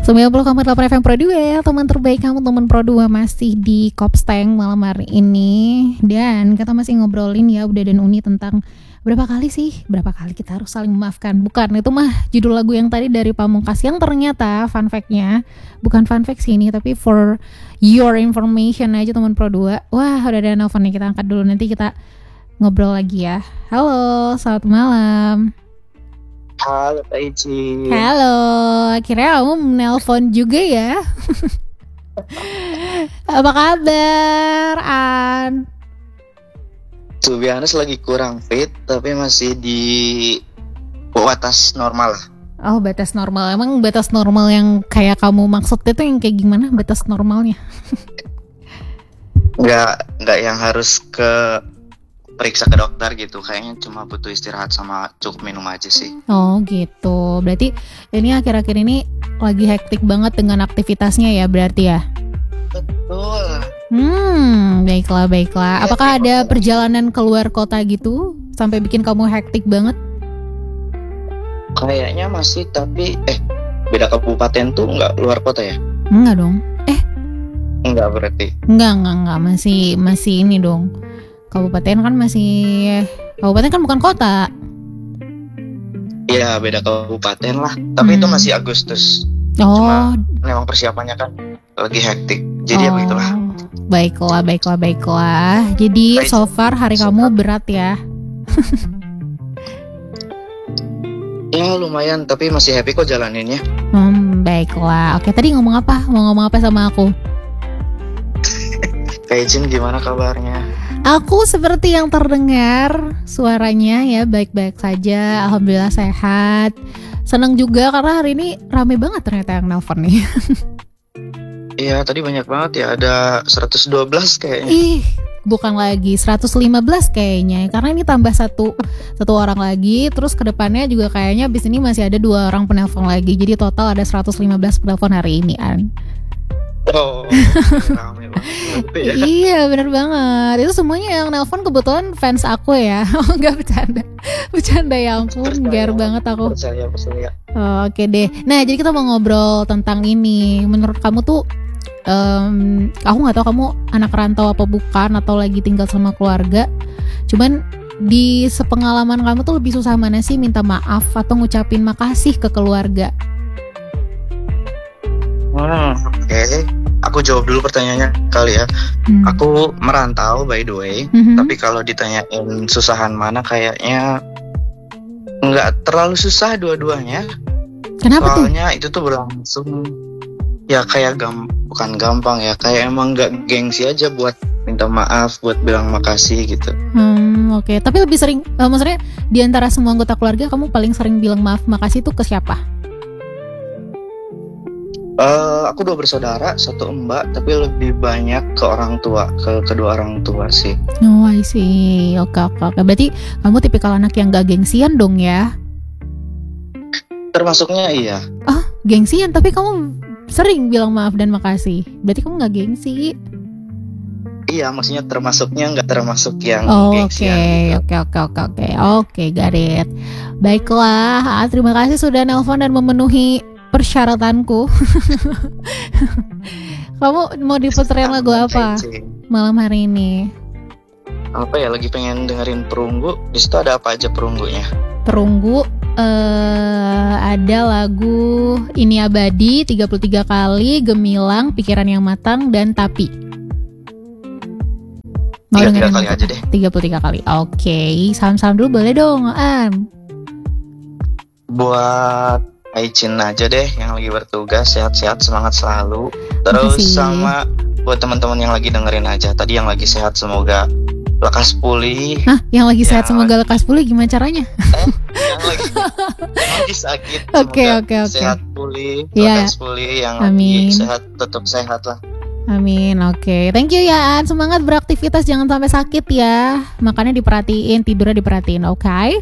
90,8 FM Pro 2, teman terbaik kamu, teman Pro 2 masih di Kopsteng malam hari ini. Dan kita masih ngobrolin ya Uda dan Uni tentang berapa kali kita harus saling memaafkan. Bukan, itu mah judul lagu yang tadi dari Pamungkas yang ternyata fun fact-nya bukan fun fact sih ini, tapi for your information aja teman Pro 2. Wah, udah ada nelfon nih, kita angkat dulu, nanti kita ngobrol lagi ya. Halo, selamat malam. Halo Kak Ici. Halo, akhirnya kamu menelpon juga ya. Apa kabar, An? To be honest lagi kurang fit, tapi masih di batas normal lah. Oh, batas normal. Emang batas normal yang kayak kamu maksud itu yang kayak gimana batas normalnya? Nggak yang harus ke periksa ke dokter gitu, kayaknya cuma butuh istirahat sama cukup minum aja sih. Oh gitu, berarti ini akhir-akhir ini lagi hektik banget dengan aktivitasnya ya berarti ya? Betul. Baiklah. Apakah ada perjalanan keluar kota gitu sampai bikin kamu hektik banget? Kayaknya masih, tapi beda kabupaten tuh nggak luar kota ya? Enggak dong. Enggak berarti. Enggak, masih ini dong. Kabupaten kan bukan kota. Iya, beda kabupaten lah. Tapi itu masih Agustus. Oh. Cuma memang persiapannya kan lagi hektik. Jadi ya begitulah. Baiklah. Jadi so far hari kamu berat ya? Ya lumayan, tapi masih happy kok jalaninnya. Baiklah. Oke, tadi ngomong apa? Mau ngomong apa sama aku? Kak Ijin, gimana kabarnya? Aku seperti yang terdengar suaranya ya baik-baik saja, alhamdulillah sehat. Senang juga karena hari ini rame banget ternyata yang nelpon nih. Iya, tadi banyak banget ya, ada 112 kayaknya. Bukan lagi 115 kayaknya, karena ini tambah satu orang lagi, terus kedepannya juga kayaknya abis ini masih ada 2 orang penelpon lagi, jadi total ada 115 penelpon hari ini, An. Oh, rame banget ya. Iya benar banget. Itu semuanya yang nelpon kebetulan fans aku ya. Enggak bercanda ya ampun, ger banget aku. Percaya. Oke deh. Nah jadi kita mau ngobrol tentang ini. Menurut kamu tuh, aku nggak tahu kamu anak rantau apa bukan atau lagi tinggal sama keluarga. Cuman di sepengalaman kamu tuh lebih susah mana sih, minta maaf atau ngucapin makasih ke keluarga? Oke. Aku jawab dulu pertanyaannya kali ya. Aku merantau by the way, tapi kalau ditanyain susahan mana, kayaknya nggak terlalu susah dua-duanya. Kenapa Soalnya itu tuh berlangsung ya kayak bukan gampang ya, kayak emang nggak gengsi aja buat minta maaf, buat bilang makasih gitu. Oke. Tapi lebih sering, maksudnya di antara semua anggota keluarga kamu paling sering bilang maaf makasih tuh ke siapa? Aku 2 bersaudara, 1 mbak, tapi lebih banyak ke orang tua, ke kedua orang tua sih. Oh, I see. Oke. Berarti kamu tipikal anak yang gak gengsian dong ya? Termasuknya iya. Gengsian, tapi kamu sering bilang maaf dan makasih. Berarti kamu gak gengsi? Iya, maksudnya termasuknya, nggak termasuk yang Oke, gengsian gitu. Oke, got it. Baiklah, terima kasih sudah nelpon dan memenuhi persyaratanku. Kamu mau diputerin lagu apa malam hari ini? Apa ya, lagi pengen dengerin Perunggu. Di situ ada apa aja perunggunya? Perunggu ada lagu Ini Abadi, 33 kali, Gemilang, Pikiran yang Matang, dan Tapi. Mau 33 kali aja deh. 33 kali. Oke, salam-salam dulu boleh dong, An. Buat Aicin aja deh yang lagi bertugas, sehat-sehat, semangat selalu. Terus Makasih. sama buat teman-teman yang lagi dengerin aja. Tadi yang lagi sehat semoga lekas pulih. Yang lagi sehat semoga lekas pulih, gimana caranya? Yang lagi sakit semoga sehat pulih, lekas pulih. Yang lagi sehat tetap sehat lah. Amin. Oke. Thank you ya, An. Semangat beraktivitas, jangan sampai sakit ya. Makannya diperhatiin, tidurnya diperhatiin, oke?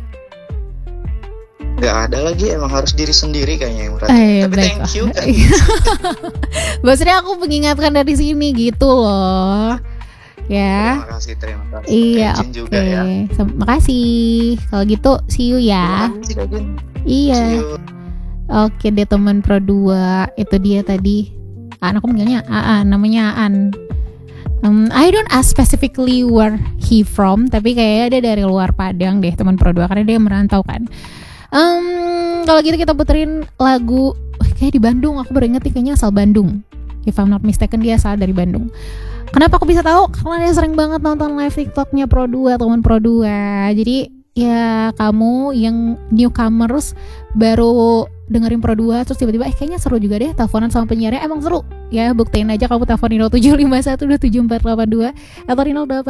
Gak ada lagi, emang harus diri sendiri kayaknya yang merhatiin. Tapi thank you kan. Maksudnya aku mengingatkan dari sini gitu loh. Ya. Terima kasih. Iya, oke. Juga ya. Makasih. Kalau gitu, see you ya. Makasih, Iya. See you. Oke deh teman Pro 2, itu dia tadi. Aku manggilnya Aan, namanya Aan. I don't ask specifically where he from, tapi kayaknya dia dari luar Padang deh teman Pro 2, karena dia merantau kan. Kalau gitu kita puterin lagu kayak di Bandung, aku baru inget nih kayaknya asal Bandung. If I'm not mistaken dia asal dari Bandung. Kenapa aku bisa tahu? Karena dia sering banget nonton live TikToknya Pro 2, teman Pro 2. Jadi ya kamu yang newcomers baru dengerin Pro 2 terus tiba-tiba kayaknya seru juga deh teleponan sama penyiarnya, emang seru ya, buktiin aja kamu telepon 07512742 atau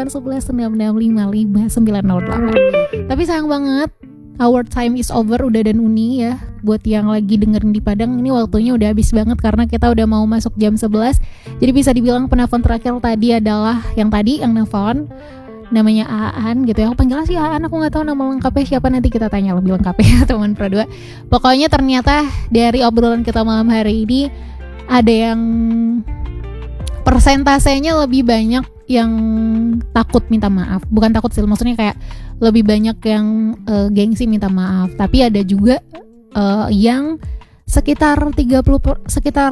081196655908. Tapi sayang banget our time is over, udah dan Uni ya. Buat yang lagi dengerin di Padang, ini waktunya udah habis banget karena kita udah mau masuk jam 11. Jadi bisa dibilang penelpon terakhir tadi adalah yang nelfon namanya Aan gitu ya. Aku panggilnya sih Aan, aku nggak tahu nama lengkapnya siapa, nanti kita tanya lebih lengkapnya teman Pro 2. Pokoknya ternyata dari obrolan kita malam hari ini ada yang persentasenya lebih banyak yang takut minta maaf. Bukan takut sih, maksudnya kayak lebih banyak yang gengsi minta maaf. Tapi ada juga yang sekitar 40%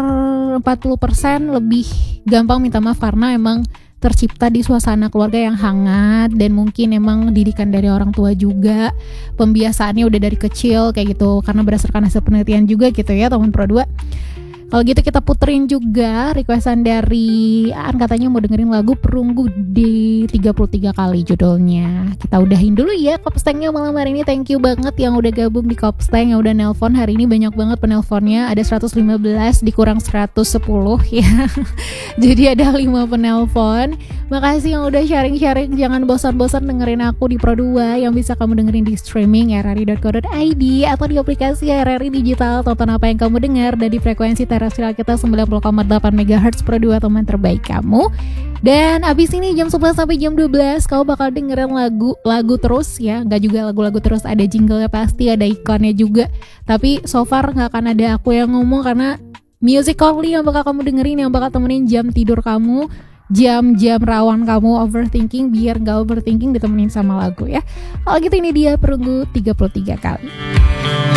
lebih gampang minta maaf karena emang tercipta di suasana keluarga yang hangat dan mungkin emang didikan dari orang tua juga, pembiasaannya udah dari kecil kayak gitu, karena berdasarkan hasil penelitian juga gitu ya teman Pro 2. Kalau gitu kita puterin juga requestan dari Aan, katanya mau dengerin lagu Perunggu di 33 kali judulnya. Kita udahin dulu ya Kopstengnya malam hari ini. Thank you banget yang udah gabung di Kopsteng, yang udah nelpon hari ini, banyak banget penelponnya, ada 115 dikurang 110 ya. Jadi ada 5 penelpon. Makasih yang udah sharing-sharing, jangan bosan-bosan dengerin aku di Pro 2 yang bisa kamu dengerin di streaming rri.co.id atau di aplikasi RRI Digital. Tonton apa yang kamu dengar dan di frekuensi terestrial kita 90,8 MHz Pro 2, teman terbaik kamu. Dan abis ini jam 11 sampai jam 12 kamu bakal dengerin lagu terus ya. Gak juga lagu-lagu terus, ada jinglenya pasti, ada ikonnya juga. Tapi so far gak akan ada aku yang ngomong karena music only yang bakal kamu dengerin, yang bakal temenin jam tidur kamu, jam-jam rawan kamu overthinking. Biar gak overthinking ditemenin sama lagu ya. Kalau gitu ini dia Perunggu 33 kali.